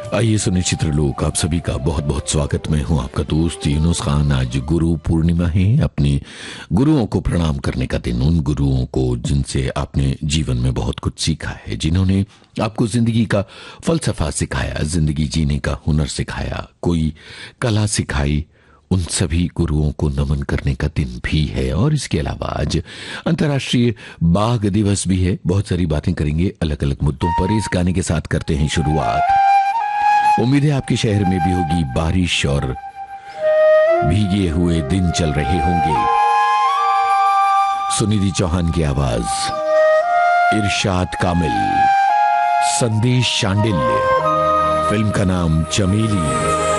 आइए सुनिए चित्रलोक, आप सभी का बहुत बहुत स्वागत। मैं हूं आपका दोस्त यूनुस खान। आज गुरु पूर्णिमा है, अपने गुरुओं को प्रणाम करने का दिन। उन गुरुओं को जिनसे आपने जीवन में बहुत कुछ सीखा है, जिन्होंने आपको जिंदगी का फलसफा सिखाया, जिंदगी जीने का हुनर सिखाया, कोई कला सिखाई, उन सभी गुरुओं को नमन करने का दिन भी है। और इसके अलावा आज अंतर्राष्ट्रीय बाघ दिवस भी है। बहुत सारी बातें करेंगे अलग अलग मुद्दों पर। इस गाने के साथ करते हैं शुरुआत। उम्मीद है आपके शहर में भी होगी बारिश और भीगे हुए दिन चल रहे होंगे। सुनिधि चौहान की आवाज, इरशाद कामिल, संदेश शांडिल्य, फिल्म का नाम चमेली।